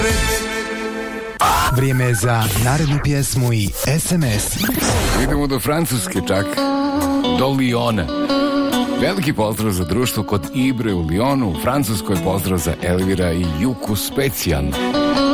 Vrijeme je za narednu pjesmu i SMS. Idemo do Francuske čak, do Liona. Veliki pozdrav za društvo kod Ibre u Lionu, u Francuskoj pozdrav za Elvira i Juku specijalno.